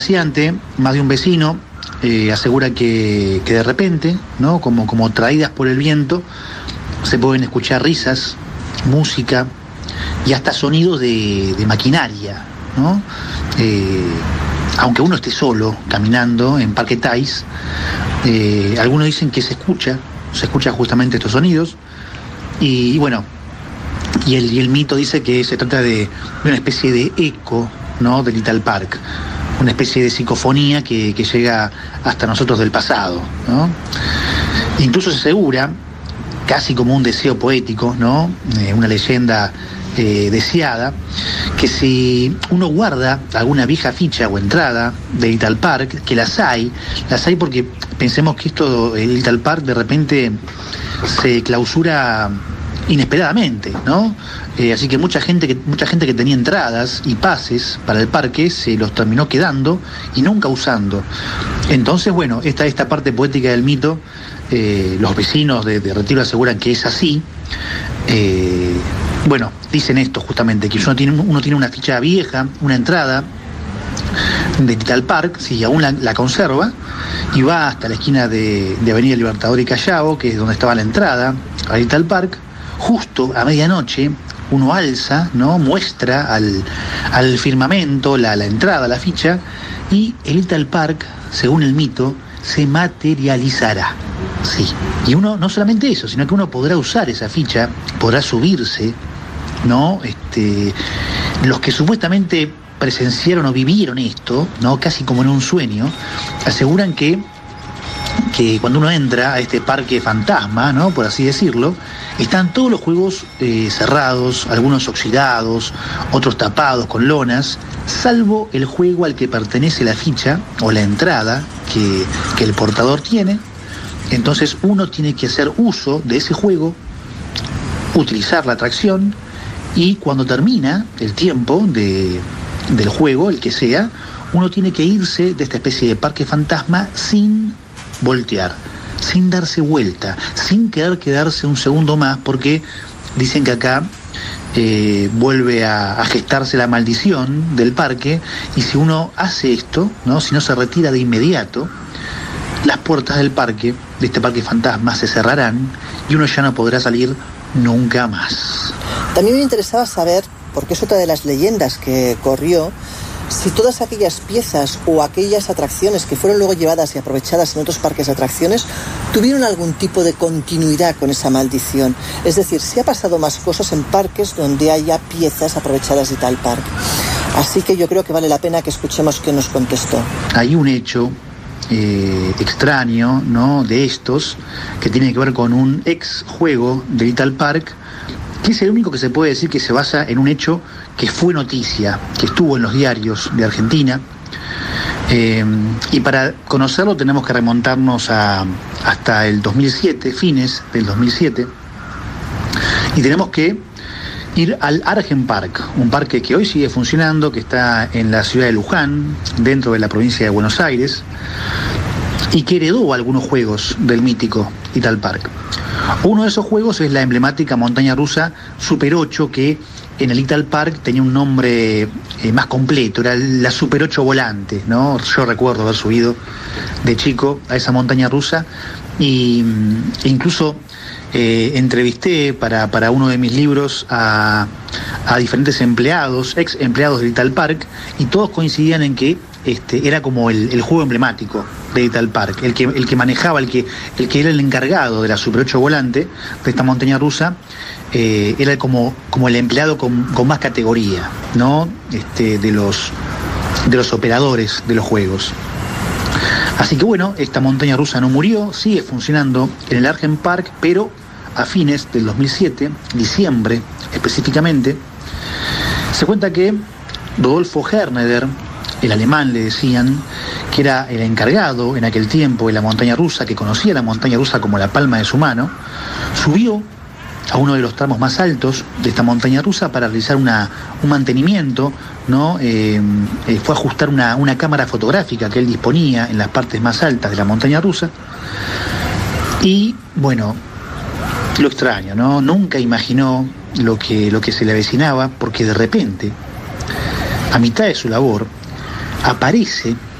Más de un vecino asegura que de repente, ¿no? Como traídas por el viento, se pueden escuchar risas, música y hasta sonidos de maquinaria, ¿no? Aunque uno esté solo caminando en Parque Táis, algunos dicen que se escucha justamente estos sonidos y bueno, y el mito dice que se trata de una especie de eco, ¿no? De Little Park, una especie de psicofonía que llega hasta nosotros del pasado, ¿no? Incluso se asegura, casi como un deseo poético, ¿no? Una leyenda deseada, que si uno guarda alguna vieja ficha o entrada de Little Park, que las hay porque pensemos que el Little Park de repente se clausura inesperadamente, ¿no? Así que mucha gente que tenía entradas y pases para el parque se los terminó quedando y nunca usando. Entonces, bueno, esta parte poética del mito, los vecinos de Retiro aseguran que es así. Bueno, dicen esto justamente, que uno tiene una ficha vieja, una entrada de Little Park, si aún la conserva, y va hasta la esquina de Avenida Libertador y Callao, que es donde estaba la entrada a Little Park. Justo a medianoche uno alza, ¿no? Muestra al firmamento la entrada, la ficha, y el Little Park, según el mito, se materializará. Sí. Y uno, no solamente eso, sino que uno podrá usar esa ficha, podrá subirse, ¿no? Los que supuestamente presenciaron o vivieron esto, ¿no? Casi como en un sueño, aseguran que cuando uno entra a este parque fantasma, ¿no? Por así decirlo, están todos los juegos cerrados, algunos oxidados, otros tapados con lonas, salvo el juego al que pertenece la ficha o la entrada que el portador tiene. Entonces uno tiene que hacer uso de ese juego, utilizar la atracción, y cuando termina el tiempo del juego, el que sea, uno tiene que irse de esta especie de parque fantasma sin voltear, sin darse vuelta, sin querer quedarse un segundo más, porque dicen que acá vuelve a gestarse la maldición del parque, y si uno hace esto, ¿no? Si no se retira de inmediato, las puertas del parque, de este parque fantasma, se cerrarán y uno ya no podrá salir nunca más. También me interesaba saber, porque es otra de las leyendas que corrió, si todas aquellas piezas o aquellas atracciones que fueron luego llevadas y aprovechadas en otros parques de atracciones tuvieron algún tipo de continuidad con esa maldición. Es decir, si ha pasado más cosas en parques donde haya piezas aprovechadas de tal parque. Así que yo creo que vale la pena que escuchemos qué nos contestó. Hay un hecho extraño, ¿no? De estos, que tiene que ver con un ex juego de Little Park, que es el único que se puede decir que se basa en un hecho que fue noticia, que estuvo en los diarios de Argentina, y para conocerlo tenemos que remontarnos hasta el 2007, fines del 2007, y tenemos que ir al Argen Park, un parque que hoy sigue funcionando, que está en la ciudad de Luján, dentro de la provincia de Buenos Aires, y que heredó algunos juegos del mítico Little Park. Uno de esos juegos es la emblemática montaña rusa Super 8, que en el Little Park tenía un nombre más completo, era la Super 8 volante, ¿no? Yo recuerdo haber subido de chico a esa montaña rusa, e incluso entrevisté para uno de mis libros a diferentes empleados, ex empleados de Little Park, y todos coincidían en que era como el juego emblemático de Little Park, el que manejaba, el que era el encargado de la Super 8 volante, de esta montaña rusa, era como el empleado con más categoría, ¿no? De los operadores de los juegos. Así que bueno, esta montaña rusa no murió, sigue funcionando en el Argen Park, pero a fines del 2007, diciembre específicamente, se cuenta que Rodolfo Herneder, el alemán le decían, que era el encargado en aquel tiempo de la montaña rusa, que conocía la montaña rusa como la palma de su mano, subió a uno de los tramos más altos de esta montaña rusa para realizar un mantenimiento, ¿no? Fue a ajustar una cámara fotográfica que él disponía en las partes más altas de la montaña rusa, y bueno, lo extraño, ¿no? Nunca imaginó lo que se le avecinaba, porque de repente, a mitad de su labor, aparece